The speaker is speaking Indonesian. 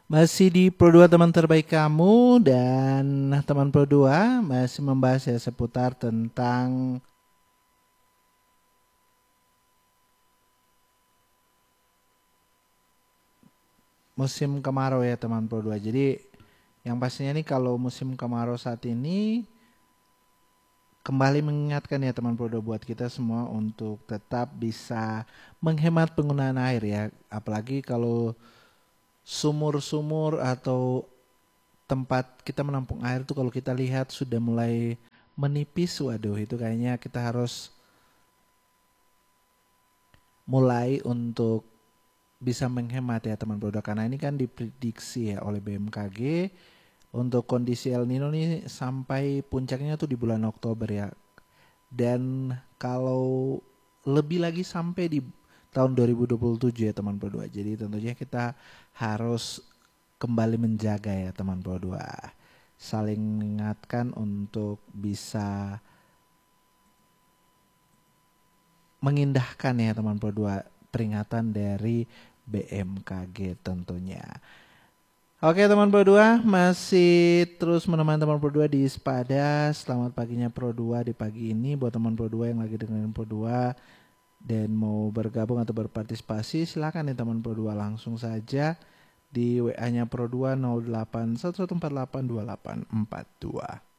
Masih di Pro 2 teman terbaik kamu, dan teman Pro 2 masih membahas ya seputar tentang musim kemarau ya teman Pro 2. Jadi yang pastinya nih kalau musim kemarau saat ini kembali mengingatkan ya teman Pro 2 buat kita semua untuk tetap bisa menghemat penggunaan air ya. Apalagi kalau sumur-sumur atau tempat kita menampung air tuh kalau kita lihat sudah mulai menipis, waduh itu kayaknya kita harus mulai untuk bisa menghemat ya teman produk, karena ini kan diprediksi ya oleh BMKG untuk kondisi El Nino nih sampai puncaknya tuh di bulan Oktober ya, dan kalau lebih lagi sampai di tahun 2027 ya teman Pro 2. Jadi tentunya kita harus kembali menjaga ya teman Pro 2. Saling mengingatkan untuk bisa mengindahkan ya teman Pro 2 peringatan dari BMKG tentunya. Oke teman Pro 2, masih terus menemani teman Pro 2 di Sepada. Selamat paginya Pro 2 di pagi ini. Buat teman Pro 2 yang lagi dengerin Pro 2 dan mau bergabung atau berpartisipasi, silakan ya teman Pro 2 langsung saja di WA-nya Pro 2 0811482842.